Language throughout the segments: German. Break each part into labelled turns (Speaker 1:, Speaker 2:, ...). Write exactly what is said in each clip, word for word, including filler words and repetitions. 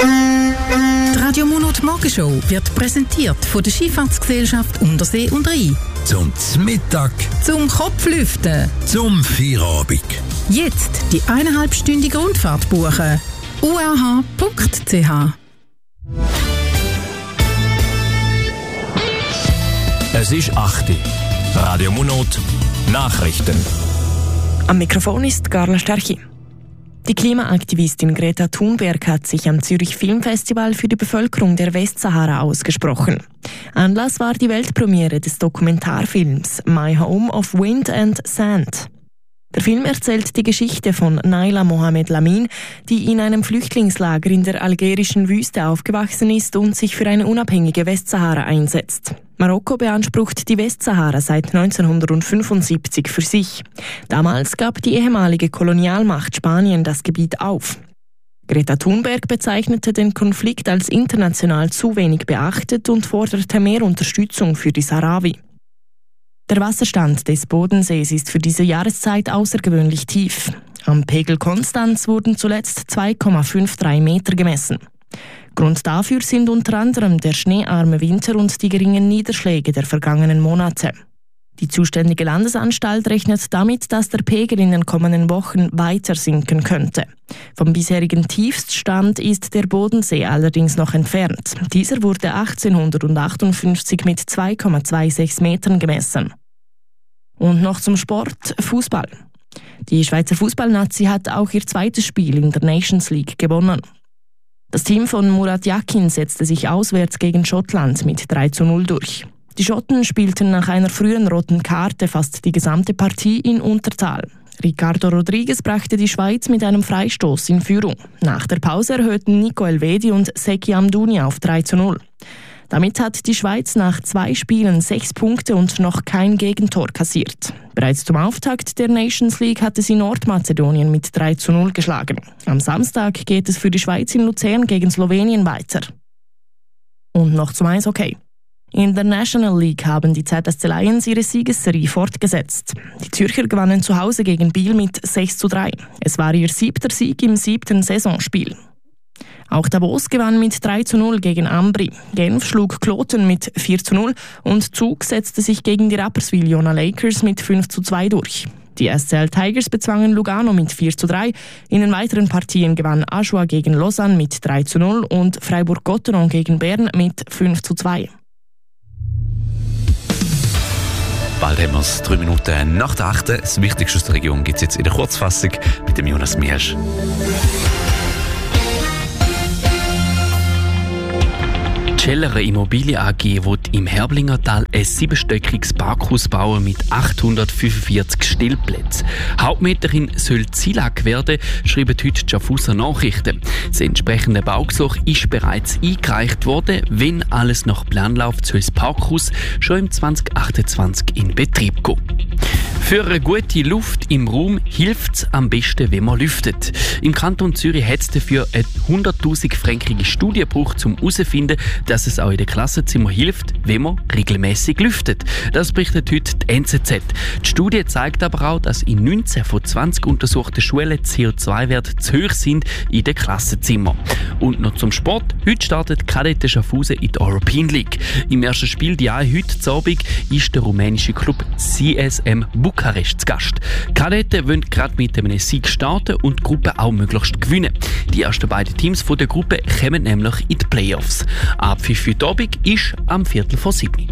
Speaker 1: Die Radio Monat Morgenshow wird präsentiert von der Schifffahrtsgesellschaft Untersee und Rhein.
Speaker 2: Zum Mittag.
Speaker 1: Zum Kopflüften.
Speaker 2: Zum Feierabend.
Speaker 1: Jetzt die eineinhalbstündige Rundfahrt buchen. u r h punkt c h.
Speaker 3: Es ist acht Uhr. Radio Monat Nachrichten.
Speaker 4: Am Mikrofon ist Carla Sterchi. Die Klimaaktivistin Greta Thunberg hat sich am Zürich Filmfestival für die Bevölkerung der Westsahara ausgesprochen. Anlass war die Weltpremiere des Dokumentarfilms My Home of Wind and Sand. Der Film erzählt die Geschichte von Naila Mohamed Lamin, die in einem Flüchtlingslager in der algerischen Wüste aufgewachsen ist und sich für eine unabhängige Westsahara einsetzt. Marokko beansprucht die Westsahara seit neunzehnhundertfünfundsiebzig für sich. Damals gab die ehemalige Kolonialmacht Spanien das Gebiet auf. Greta Thunberg bezeichnete den Konflikt als international zu wenig beachtet und forderte mehr Unterstützung für die Sahrawi. Der Wasserstand des Bodensees ist für diese Jahreszeit außergewöhnlich tief. Am Pegel Konstanz wurden zuletzt zwei Komma dreiundfünfzig Meter gemessen. Grund dafür sind unter anderem der schneearme Winter und die geringen Niederschläge der vergangenen Monate. Die zuständige Landesanstalt rechnet damit, dass der Pegel in den kommenden Wochen weiter sinken könnte. Vom bisherigen Tiefststand ist der Bodensee allerdings noch entfernt. Dieser wurde achtzehnhundertachtundfünfzig mit zwei Komma sechsundzwanzig Metern gemessen. Und noch zum Sport, Fußball. Die Schweizer Fußballnazi hat auch ihr zweites Spiel in der Nations League gewonnen. Das Team von Murat Yakin setzte sich auswärts gegen Schottland mit drei zu null durch. Die Schotten spielten nach einer frühen roten Karte fast die gesamte Partie in Unterzahl. Ricardo Rodriguez brachte die Schweiz mit einem Freistoß in Führung. Nach der Pause erhöhten Nico Elvedi und Seki Amdouni auf drei zu null. Damit hat die Schweiz nach zwei Spielen sechs Punkte und noch kein Gegentor kassiert. Bereits zum Auftakt der Nations League hatte sie Nordmazedonien mit drei zu null geschlagen. Am Samstag geht es für die Schweiz in Luzern gegen Slowenien weiter. Und noch zum Eishockey. In der National League haben die Z S C Lions ihre Siegesserie fortgesetzt. Die Zürcher gewannen zu Hause gegen Biel mit sechs zu drei. Es war ihr siebter Sieg im siebten Saisonspiel. Auch Davos gewann mit drei zu null gegen Ambri. Genf schlug Kloten mit vier zu null und Zug setzte sich gegen die Rapperswil Jona Lakers mit fünf zu zwei durch. Die S C L Tigers bezwangen Lugano mit vier zu drei. In den weiteren Partien gewann Aschua gegen Lausanne mit drei zu null und Freiburg-Gotteron gegen Bern mit fünf zu zwei.
Speaker 5: Bald haben wir es drei Minuten nach der achten. Das Wichtigste aus der Region gibt es jetzt in der Kurzfassung mit dem Jonas Miersch.
Speaker 6: Die Scheller Immobilien A G will im Herblingertal ein siebenstöckiges Parkhaus bauen mit achthundertfünfundvierzig Stellplätzen. Hauptmieterin soll Zilag werden, schreiben heute die Schaffhauser Nachrichten. Das entsprechende Baugesuch ist bereits eingereicht worden. Wenn alles nach Plan läuft, soll das Parkhaus schon im zwanzig achtundzwanzig in Betrieb gehen. Für eine gute Luft im Raum hilft es am besten, wenn man lüftet. Im Kanton Zürich hat es dafür eine hunderttausend-fränkige Studie gebraucht, um herauszufinden, dass es auch in den Klassenzimmern hilft, wenn man regelmäßig lüftet. Das berichtet heute die N Z Z. Die Studie zeigt aber auch, dass in neunzehn von zwanzig untersuchten Schulen C O zwei Werte zu hoch sind in den Klassenzimmern. Und noch zum Sport. Heute startet Kadette Schaffhausen in der European League. Im ersten Spiel, die auch heute Abend, ist der rumänische Club C S M Bukarest zu Gast. Kadette wollen gerade mit einem Sieg starten und die Gruppe auch möglichst gewinnen. Die ersten beiden Teams von der Gruppe kommen nämlich in die Playoffs. Abpfiff für die Abend ist am Viertel vor sieben.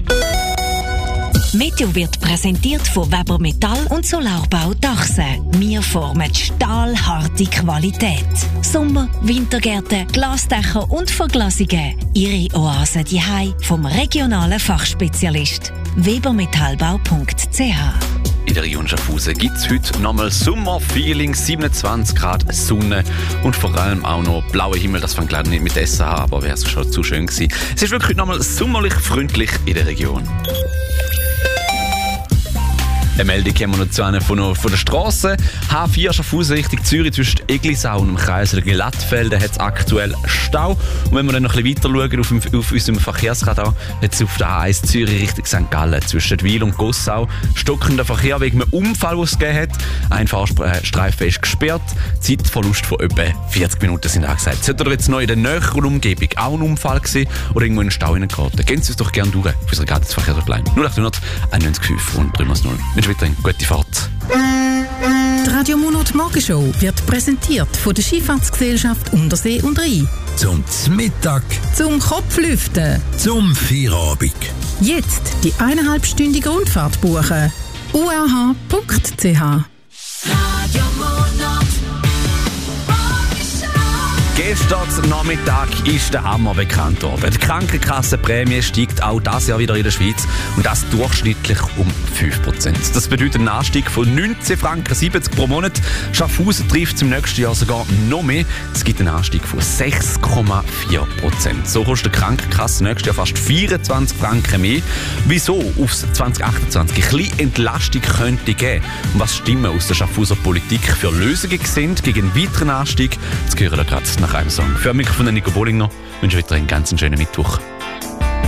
Speaker 7: Meteo wird präsentiert von Weber Metall und Solarbau Dachsen. Wir formen stahlharte Qualität. Sommer-, Wintergärten, Glasdächer und Verglasungen. Ihre Oase daheim vom regionalen Fachspezialist. webermetallbau punkt c h.
Speaker 5: In der Region Schaffhausen gibt es heute nochmal Sommerfeeling, siebenundzwanzig Grad Sonne und vor allem auch noch blauer Himmel. Das fängt leider nicht mit S H, aber wäre es schon zu schön gewesen. Es ist wirklich nochmal sommerlich freundlich in der Region. Eine Meldung haben wir noch zu einer von, von der Strasse. H vier Schaffhausen Richtung Zürich zwischen Eglisau und dem Kreisel Glattfelden hat es aktuell Stau. Und wenn wir dann noch ein bisschen weiter schauen auf, dem, auf unserem Verkehrsradar, hat es auf der A eins Zürich Richtung Sankt Gallen zwischen Wil und Gossau stockender Verkehr wegen einem Unfall, den es gegeben hat. Ein Fahrstreifen ist gesperrt. Zeitverlust von etwa vierzig Minuten sind angesagt. Sollte ihr jetzt noch in der näheren Umgebung auch ein Unfall gewesen oder irgendwo in den Stau hineingeraten, gehen Sie uns doch gerne durch auf unserer Gratisverkehrsline null acht null null einundneunzig fünf und drei null. Wünsche weiterhin gute Fahrt.
Speaker 1: Die Radio Monat Morgenshow wird präsentiert von der Schifffahrtsgesellschaft Untersee und Rhein.
Speaker 2: Zum Mittag,
Speaker 1: Zum Kopflüften.
Speaker 2: zum Feierabend.
Speaker 1: Jetzt die eineinhalbstündige Rundfahrt buchen. u r h punkt c h.
Speaker 5: Gestern Nachmittag ist der Hammer bekannt worden. Die Krankenkassenprämie steigt auch dieses Jahr wieder in der Schweiz und das durchschnittlich um fünf Prozent. Das bedeutet einen Anstieg von neunzehn Franken siebzig pro Monat. Schaffhausen trifft im nächsten Jahr sogar noch mehr. Es gibt einen Anstieg von sechs Komma vier Prozent. So kostet die Krankenkasse nächstes Jahr fast vierundzwanzig Franken mehr. Wieso aufs zwanzig achtundzwanzig ein bisschen Entlastung könnte geben und was Stimmen aus der Schaffhauser Politik für Lösungen sind gegen einen weiteren Anstieg, das hören wir gerade nach einem Song. Für mich von Nico Bollinger wünsche ich weiter einen ganz schönen Mittwoch.